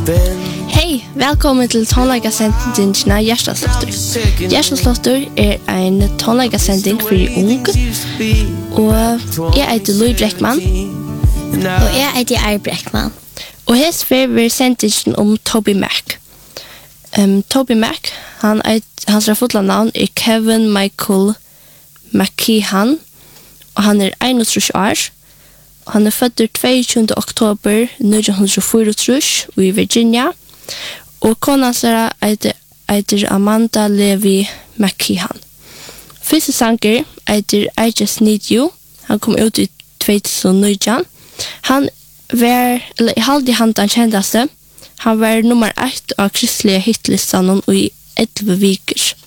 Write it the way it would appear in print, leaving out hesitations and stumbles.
Hej, velkommen til tonleikasendingen av Gjerstaslåtter. Gjerstaslåtter en tonleikasending for ung, og jeg heter Louis Breckman. Og jeg heter Ari Breckman. Og her skriver sendingen om Toby Mac. Toby Mac, hans fulla navn Kevin Michael McKeehan, og han 31 år. Han født 22. oktober 1934 i Virginia, og kona seg heter Amanda Levi McKeehan. Første sanger heter I Just Need You. Han kom ut i 2019. Han var, eller halvdig han den kjendaste. Han var nummer 1 av kristelige hitlistanen i 11 veker.